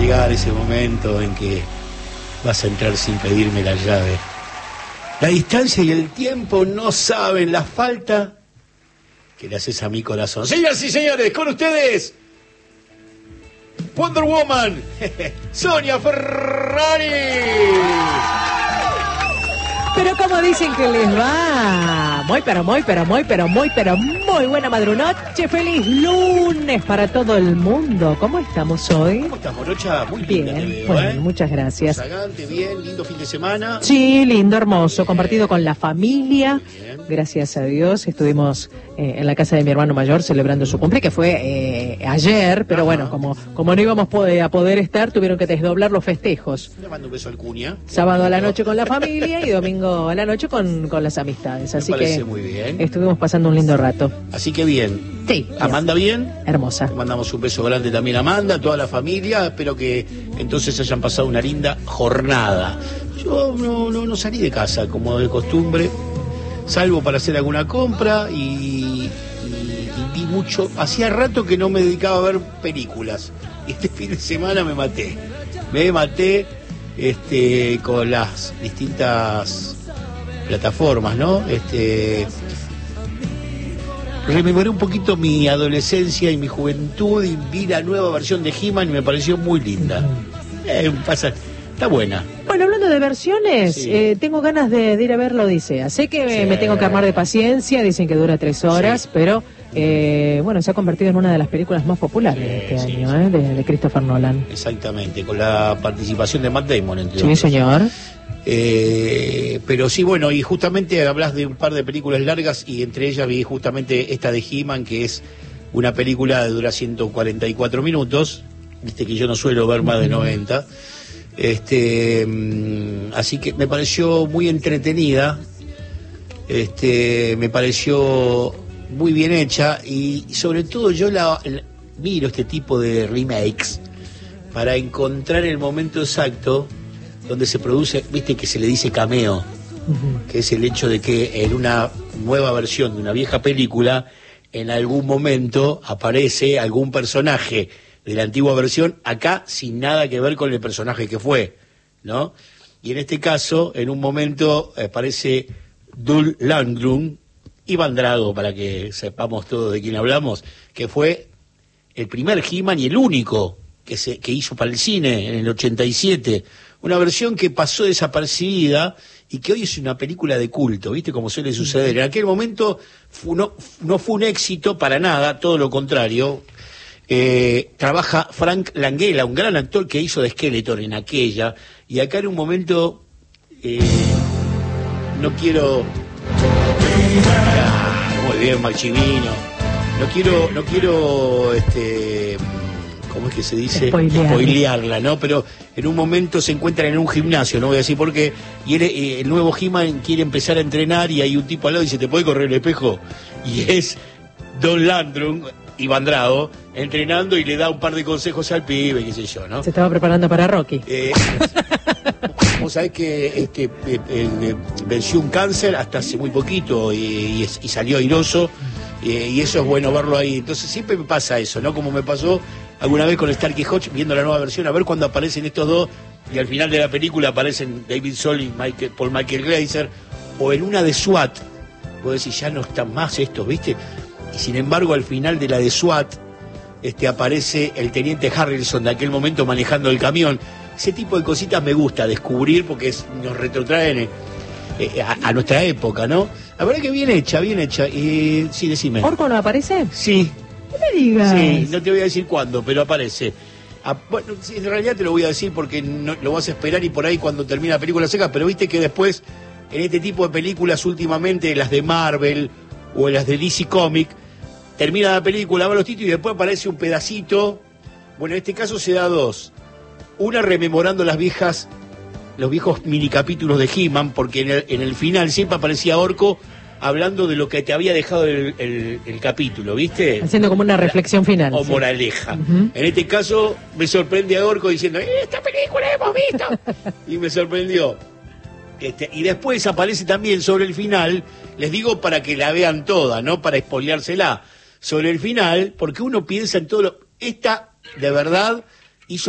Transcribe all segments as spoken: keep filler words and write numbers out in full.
llegar ese momento en que vas a entrar sin pedirme la llave. La distancia y el tiempo no saben la falta que le haces a mi corazón. Señoras y señores, con ustedes, Wonder Woman, Sonia Ferrari. Pero como dicen que les va, muy pero muy pero muy pero muy pero muy buena madrunoche, feliz lunes para todo el mundo. ¿Cómo estamos hoy? ¿Cómo estás, Morocha? Muy bien, linda te veo, bueno, ¿eh? muchas gracias. Sagante, bien, lindo fin de semana. Sí, lindo, hermoso, compartido con la familia. Bien. Gracias a Dios, estuvimos eh, en la casa de mi hermano mayor celebrando su cumple, que fue eh, ayer, pero Ajá. bueno, como, como no íbamos poder, a poder estar, tuvieron que desdoblar los festejos. Le mando un beso al Cuña. Sábado a la noche con la familia y domingo a la noche con, con las amistades. Me Así parece que muy bien. estuvimos pasando un lindo rato. Así que bien. Sí. Amanda, bien. Hermosa. Le mandamos un beso grande también a Amanda, a toda la familia. Espero que entonces hayan pasado una linda jornada. Yo no, no, no salí de casa como de costumbre, salvo para hacer alguna compra y, y, y vi mucho. Hacía rato que no me dedicaba a ver películas. Este fin de semana me maté. Me maté este, con las distintas plataformas, ¿no? Este, rememoré un poquito mi adolescencia y mi juventud y vi la nueva versión de He-Man y me pareció muy linda. Eh, pasa, está buena. Bueno, hablando de versiones, Sí. eh, tengo ganas de, de ir a ver la Odisea. Sé que me, Sí. me tengo que armar de paciencia, dicen que dura tres horas, Sí. pero eh, bueno, se ha convertido en una de las películas más populares Sí, de este sí, año, sí. eh, de, de Christopher Nolan. Exactamente, con la participación de Matt Damon, entre Sí, otros. señor. Eh, pero sí, bueno, y justamente hablas de un par de películas largas y entre ellas vi justamente esta de He-Man, que es una película de dura ciento cuarenta y cuatro minutos, viste que yo no suelo ver más de noventa, este, mm, así que me pareció muy entretenida, este, me pareció muy bien hecha y sobre todo yo la, la- miro este tipo de remakes para encontrar el momento exacto donde se produce, viste que se le dice cameo, Ujú. que es el hecho de que en una nueva versión de una vieja película, en algún momento aparece algún personaje de la antigua versión, acá sin nada que ver con el personaje que fue, ¿no? Y en este caso, en un momento aparece Dolph Lundgren, Iván Drago, para que sepamos todos de quién hablamos, que fue el primer He-Man y el único que se que hizo para el cine en el ochenta y siete, una versión que pasó desapercibida y que hoy es una película de culto, ¿viste? Como suele suceder. En aquel momento fu- no, no fue un éxito para nada, todo lo contrario. Eh, trabaja Frank Langella, un gran actor que hizo de Skeletor en aquella, y acá en un momento eh, no quiero... Ah, muy bien, Maximino. No quiero, no quiero, este, ¿cómo es que se dice? Spoilear. Spoilearla, ¿no? Pero en un momento se encuentran en un gimnasio, no voy a decir por qué, y él, eh, el nuevo He-Man quiere empezar a entrenar y hay un tipo al lado y dice, ¿te puede correr el espejo? Y es Don Landrum, Iván Drago, entrenando y le da un par de consejos al pibe, qué sé yo, ¿no? Se estaba preparando para Rocky. Eh, vos sabés que este, eh, eh, venció un cáncer hasta hace muy poquito y, y es- y salió airoso, eh, y eso es bueno verlo ahí. Entonces siempre me pasa eso, ¿no? Como me pasó alguna vez con Starkey Hodge viendo la nueva versión, a ver cuando aparecen estos dos y al final de la película aparecen David Soul y Michael, Paul Michael Glaser, o en una de SWAT, vos decís, ya no están más estos, ¿viste? Y sin embargo al final de la de SWAT este, aparece el teniente Harrelson de aquel momento manejando el camión. Ese tipo de cositas me gusta descubrir porque es- nos retrotraen eh, eh, a, a nuestra época, ¿no? La verdad que bien hecha, bien hecha. Y sí, decime. ¿Orco no aparece? Sí, No me digas. sí, no te voy a decir cuándo, pero aparece. Ah, bueno, sí, en realidad te lo voy a decir porque no, lo vas a esperar y por ahí cuando termina la película seca, pero viste que después, en este tipo de películas últimamente, las de Marvel o las de D C Comic, termina la película, va los títulos y después aparece un pedacito. Bueno, en este caso se da dos. Una rememorando las viejas, los viejos minicapítulos de He-Man, porque en el, en el final siempre aparecía Orco hablando de lo que te había dejado el, el- el capítulo, ¿viste? Haciendo como una reflexión final. O sí. moraleja. Ujú. En este caso me sorprende a Orco diciendo, "Eh, esta película hemos visto". Y me sorprendió. Este, y después aparece también sobre el final, les digo para que la vean toda, no para espoleársela, sobre el final, porque uno piensa en todo lo... Esta, de verdad, hizo que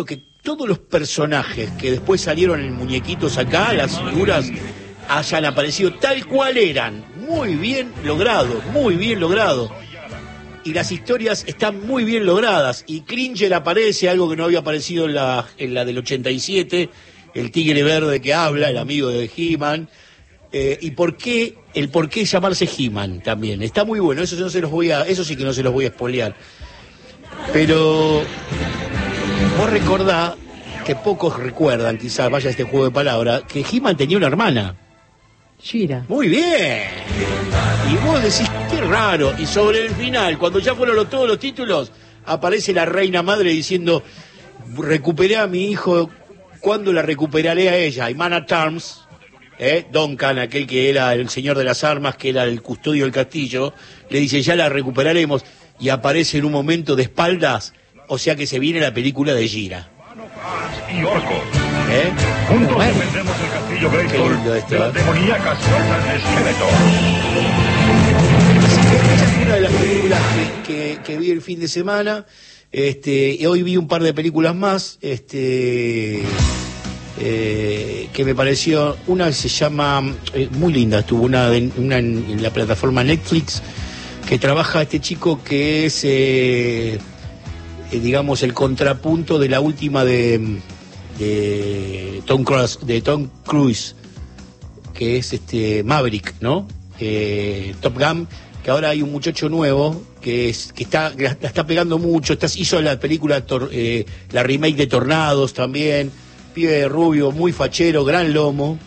todos los personajes que después salieron en muñequitos acá, las figuras, hayan aparecido tal cual eran. Muy bien logrado, muy bien logrado. Y las historias están muy bien logradas. Y Klinger aparece, algo que no había aparecido en la, en la del ochenta y siete, el tigre verde que habla, el amigo de He-Man. Eh, y por qué, el por qué llamarse He-Man también. Está muy bueno, eso no se los voy a, eso sí que no se los voy a spoilear. Pero vos recordá, que pocos recuerdan, quizás vaya este juego de palabras, que He-Man tenía una hermana. Shira. Muy bien. Y vos decís, qué raro. Y sobre el final, cuando ya fueron los, todos los títulos, aparece la reina madre diciendo, recuperé a mi hijo, ¿cuándo la recuperaré a ella? Y Man at Arms, ¿eh? Duncan, aquel que era el señor de las armas, que era el custodio del castillo, le dice, ya la recuperaremos. Y aparece en un momento de espaldas, o sea que se viene la película de Gira. Y Orco. ¿Eh? Juntos Bueno. defendemos el castillo Greystone Qué lindo esto, de las ¿eh? demoníacas fuerzas de Skeletor. Así que esa es una de las películas que, que, que vi el fin de semana. Este, y hoy vi un par de películas más, este, eh, que me pareció, una se llama, eh, muy linda, estuvo una, de, una en, en la plataforma Netflix, que trabaja este chico que es, eh, eh, digamos, el contrapunto de la última de, de Tom Cruise, de Tom Cruise, que es este Maverick, ¿no? Eh, Top Gun, que ahora hay un muchacho nuevo que es que está la, la está pegando mucho, está, hizo la película tor, eh, la remake de Tornados también, pibe rubio, muy fachero, gran lomo,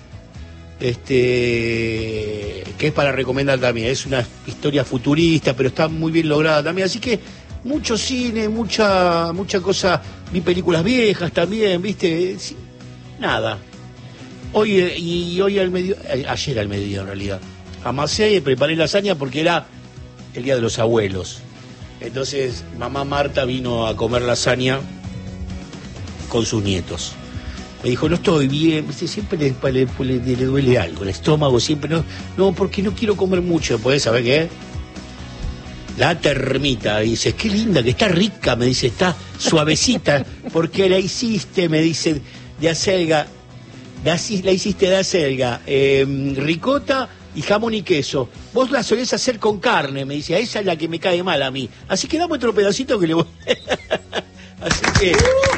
este que es para recomendar también, es una historia futurista, pero está muy bien lograda también, así que mucho cine, mucha mucha cosa, vi películas viejas también, viste, sí, nada. Hoy eh, y hoy al medio, eh, ayer al mediodía en realidad, amasé y preparé lasaña porque era el día de los abuelos. Entonces mamá Marta vino a comer lasaña con sus nietos. Me dijo, no estoy bien, ¿viste? Siempre le, le, le, le duele algo, el estómago siempre, no, no, porque no quiero comer mucho. ¿Podés saber qué? La termita, dice, qué linda, que está rica, me dice, está suavecita, porque la hiciste, me dice, de acelga, la, la hiciste de acelga, eh, ricota y jamón y queso. Vos la solés hacer con carne, me dice, esa es la que me cae mal a mí. Así que dame otro pedacito que le voy. Así que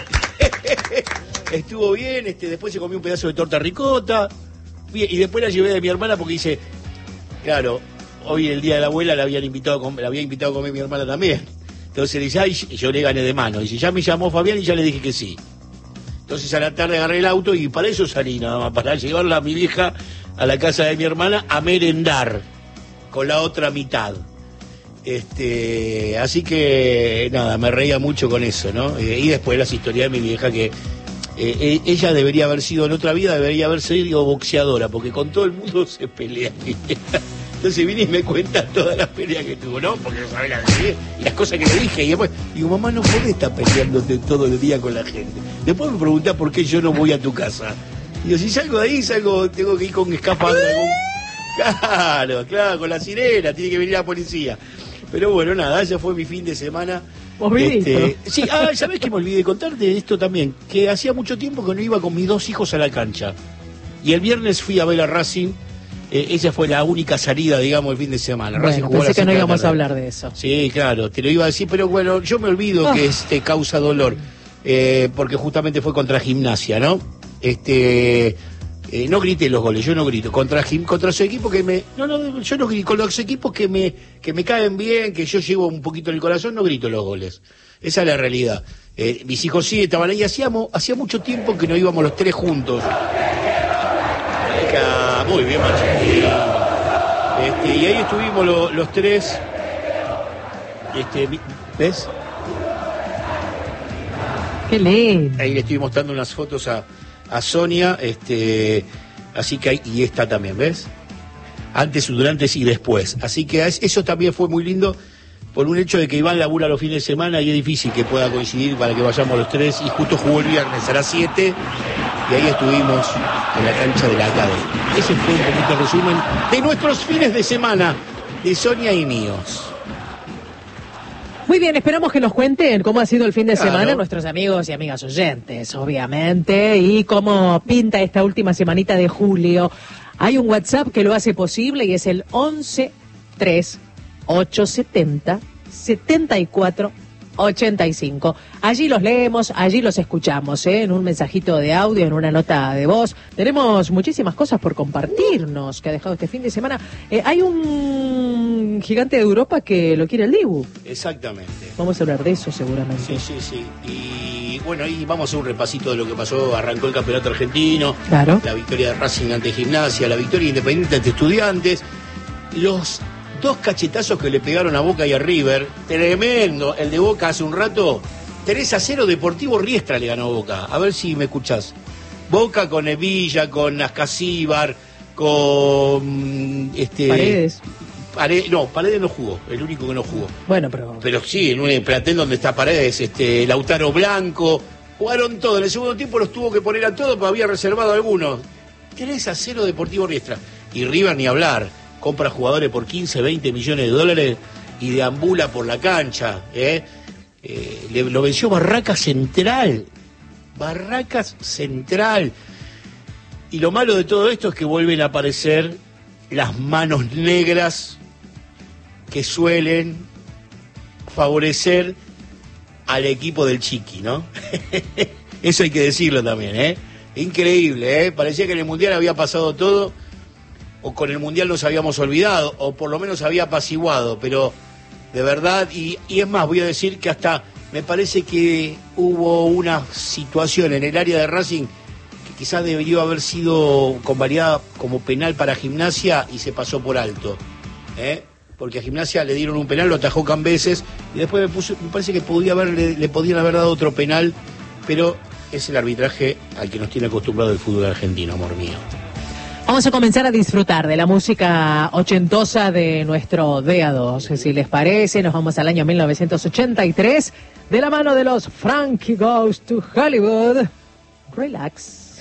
estuvo bien, este, después se comió un pedazo de torta ricota, y después la llevé de mi hermana porque dice, claro, hoy el día de la abuela la habían invitado a comer, la había invitado a comer mi hermana también. Entonces le dice, ay, yo le gané de mano. Dice, ya me llamó Fabián y ya le dije que sí. Entonces a la tarde agarré el auto y para eso salí nada más, para llevarla a mi vieja a la casa de mi hermana a merendar con la otra mitad. Este, así que nada, me reía mucho con eso, ¿no? Eh, y después las historias de mi vieja que eh, ella debería haber sido en otra vida, debería haber sido boxeadora, porque con todo el mundo se pelea. Entonces vine y me cuenta todas las peleas que tuvo, ¿no? Porque no sabe la de y las cosas que le dije. Y después digo, mamá, no podés estar peleándote todo el día con la gente. Después me preguntás por qué yo no voy a tu casa. Digo, si salgo de ahí, salgo, tengo que ir con escapando. Algún... Claro, claro, con la sirena, tiene que venir la policía. Pero bueno, nada, ese fue mi fin de semana. ¿Vos viniste? Este, sí, ah, ¿sabés que me olvidé de contarte de esto también? Que hacía mucho tiempo que no iba con mis dos hijos a la cancha. Y el viernes fui a ver a Racing. Eh, esa fue la única salida, digamos, el fin de semana. Bueno, Racing jugó pensé a las que no siete de la íbamos a tarde. hablar de eso. Sí, claro, te lo iba a decir, pero bueno, yo me olvido Oh. que este causa dolor, eh, porque justamente fue contra Gimnasia, ¿no? Este, eh, no grité los goles, yo no grito, contra Gim, contra su equipo que me, no, no, yo no grito, con los equipos que me, que me caen bien, que yo llevo un poquito en el corazón, no grito los goles. Esa es la realidad. Eh, mis hijos sí estaban ahí, hacíamos, hacía mucho tiempo que no íbamos los tres juntos. Acá, muy bien, macho. Este, y ahí estuvimos lo, los tres. Este, ¿ves? Qué lindo. Ahí le estoy mostrando unas fotos a, a Sonia, este, así que ahí, y esta también, ¿ves? Antes, durante y después. Así que eso también fue muy lindo por un hecho de que Iván labura los fines de semana y es difícil que pueda coincidir para que vayamos los tres, y justo jugó el viernes a las siete y ahí estuvimos en la cancha de la academia. Ese fue un poquito el resumen de nuestros fines de semana, de Sonia y míos. Muy bien, esperamos que nos cuenten cómo ha sido el fin de Claro. semana nuestros amigos y amigas oyentes, obviamente, y cómo pinta esta última semanita de julio. Hay un WhatsApp que lo hace posible y es el once tres ocho setenta setenta y cuatro ochenta y cinco. Allí los leemos, allí los escuchamos, ¿eh? En un mensajito de audio, en una nota de voz. Tenemos muchísimas cosas por compartirnos que ha dejado este fin de semana. Eh, hay un gigante de Europa que lo quiere el Dibu. Exactamente. Vamos a hablar de eso seguramente. Sí, sí, sí. Y bueno, ahí vamos a hacer un repasito de lo que pasó. Arrancó el campeonato argentino. Claro. La victoria de Racing ante Gimnasia, la victoria Independiente ante Estudiantes. Los dos cachetazos que le pegaron a Boca y a River. Tremendo. El de Boca hace un rato. tres a cero Deportivo Riestra le ganó Boca. A ver si me escuchás. Boca con Evilla, con Ascasíbar, con... este Paredes. Paredes. No, Paredes no jugó. El único que no jugó. Bueno, pero... Pero sí, en un plantel donde está Paredes, este, Lautaro Blanco, jugaron todo. En el segundo tiempo los tuvo que poner a todos, pero había reservado algunos. tres a cero Deportivo Riestra. Y River ni hablar. Compra jugadores por quince, veinte millones de dólares y deambula por la cancha. ¿eh? Eh, le, lo venció Barracas Central. Barracas Central. Y lo malo de todo esto es que vuelven a aparecer las manos negras que suelen favorecer al equipo del Chiqui, ¿no? Eso hay que decirlo también, ¿eh? Increíble, ¿eh? Parecía que en el Mundial había pasado todo, o con el Mundial nos habíamos olvidado, o por lo menos había apaciguado, pero de verdad, y, y es más, voy a decir que hasta me parece que hubo una situación en el área de Racing que quizás debería haber sido convalidada como penal para Gimnasia y se pasó por alto, ¿eh? Porque a Gimnasia le dieron un penal, lo atajó Cambeses, y después me, puso, me parece que podía haber, le, le podían haber dado otro penal, pero es el arbitraje al que nos tiene acostumbrado el fútbol argentino, amor mío. Vamos a comenzar a disfrutar de la música ochentosa de nuestro D A dos. Si les parece, nos vamos al año mil novecientos ochenta y tres de la mano de los Frankie Goes to Hollywood. Relax.